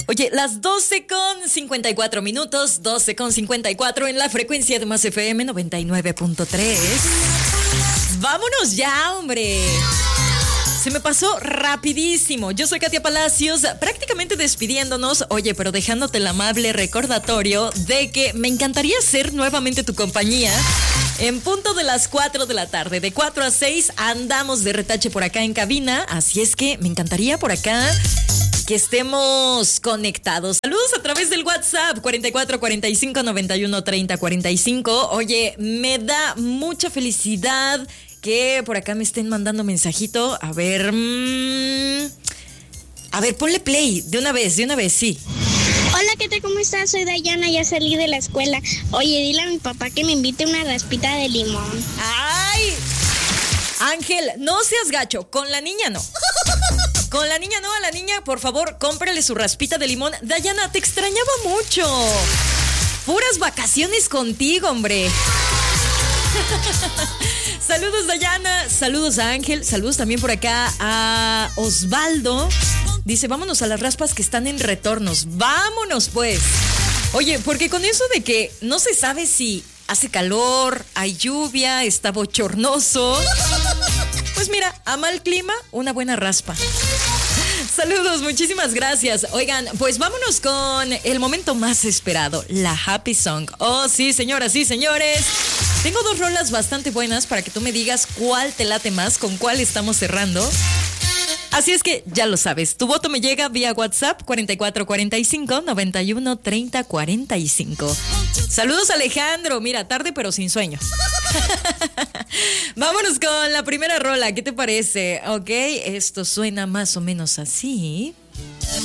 Oye, las 12:54, 12:54 en la frecuencia de Más FM 99.3. Vámonos ya, hombre. Se me pasó rapidísimo. Yo soy Katia Palacios, prácticamente despidiéndonos. Oye, pero dejándote el amable recordatorio de que me encantaría ser nuevamente tu compañía en punto de las 4 de la tarde. De 4 a 6 andamos de retache por acá en cabina. Así es que me encantaría por acá que estemos conectados. Saludos a través del WhatsApp 44 45 91 30 45. Oye, me da mucha felicidad que por acá me estén mandando mensajito. A ver, ponle play de una vez, sí. Hola, ¿qué tal? ¿Cómo estás? Soy Dayana, ya salí de la escuela. Oye, dile a mi papá que me invite una raspita de limón. ¡Ay! Ángel, no seas gacho, con la niña no. Con la niña no, a la niña, por favor, cómprale su raspita de limón. Dayana, te extrañaba mucho. Puras vacaciones contigo, hombre. Saludos, Dayana. Saludos a Ángel. Saludos también por acá a Osvaldo. Dice, vámonos a las raspas que están en retornos. Vámonos, pues. Oye, porque con eso de que no se sabe si hace calor, hay lluvia, está bochornoso. Pues mira, a mal clima, una buena raspa. Saludos, muchísimas gracias. Oigan, pues vámonos con el momento más esperado, la Happy Song. Oh, sí, señoras, sí, señores. Tengo dos rolas bastante buenas para que tú me digas cuál te late más, con cuál estamos cerrando. Así es que ya lo sabes, tu voto me llega vía WhatsApp 44 45 91 30 45. Saludos, Alejandro. Mira, tarde pero sin sueño. Vámonos con la primera rola, ¿qué te parece? Ok, esto suena más o menos así.